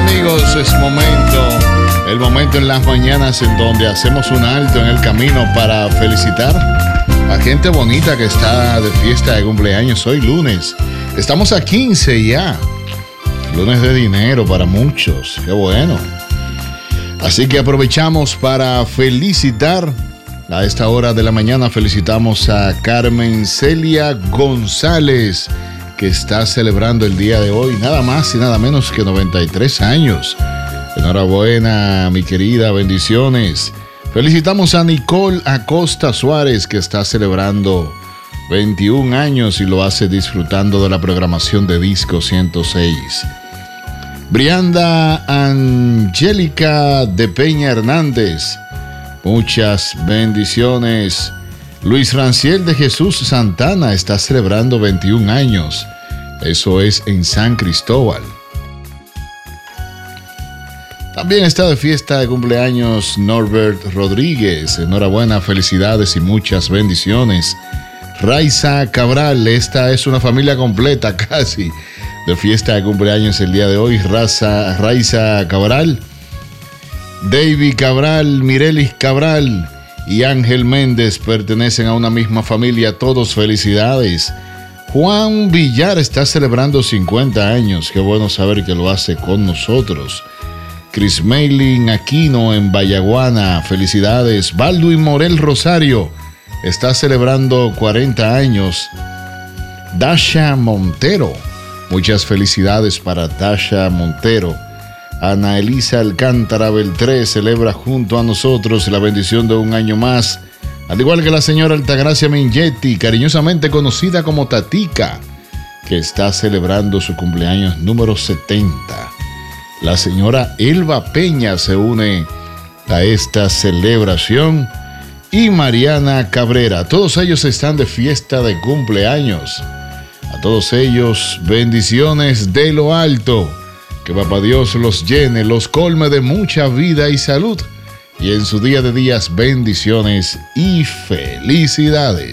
amigos, es el momento en las mañanas en donde hacemos un alto en el camino para felicitar a gente bonita que está de fiesta de cumpleaños hoy lunes. Estamos a 15 ya, lunes de dinero para muchos, qué bueno. Así que aprovechamos para felicitar. A esta hora de la mañana felicitamos a Carmen Celia González, que está celebrando el día de hoy nada más y nada menos que 93 años. Enhorabuena, mi querida, bendiciones. Felicitamos a Nicole Acosta Suárez, que está celebrando 21 años y lo hace disfrutando de la programación de Disco 106. Brianda Angélica de Peña Hernández, muchas bendiciones. Luis Ranciel de Jesús Santana está celebrando 21 años. Eso es en San Cristóbal. También está de fiesta de cumpleaños Norbert Rodríguez. Enhorabuena, felicidades y muchas bendiciones. Raiza Cabral, esta es una familia completa casi de fiesta de cumpleaños el día de hoy. Raiza Cabral, David Cabral, Mirelis Cabral y Ángel Méndez pertenecen a una misma familia. Todos felicidades. Juan Villar está celebrando 50 años. Qué bueno saber que lo hace con nosotros. Chris Maylin Aquino en Vallaguana, felicidades. Baldwin Morel Rosario está celebrando 40 años. Dasha Montero, muchas felicidades para Dasha Montero. Ana Elisa Alcántara Beltré celebra junto a nosotros la bendición de un año más, al igual que la señora Altagracia Mingetti, cariñosamente conocida como Tatica, que está celebrando su cumpleaños número 70. La señora Elba Peña se une a esta celebración y Mariana Cabrera. Todos ellos están de fiesta de cumpleaños. A todos ellos, bendiciones de lo alto. Que Papá Dios los llene, los colme de mucha vida y salud. Y en su día de días, bendiciones y felicidades.